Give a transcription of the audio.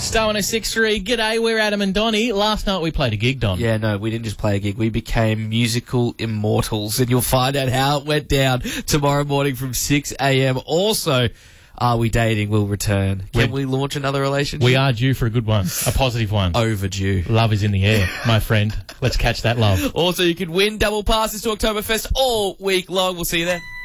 Star 106.3, g'day, we're Adam and Donnie. Last night we played a gig, Don. Yeah, no, we didn't just play a gig. We became musical immortals, and you'll find out how it went down tomorrow morning from 6 a.m. Also, Are We Dating will return. Can we launch another relationship? We are due for a good one, a positive one. Overdue. Love is in the air, my friend. Let's catch that love. Also, you can win double passes to Oktoberfest all week long. We'll see you there.